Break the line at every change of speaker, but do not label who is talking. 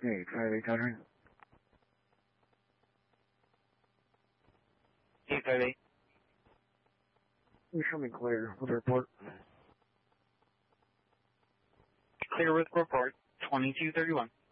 858 Country.
858.
You show me clear with the report.
Clear with report, 2231.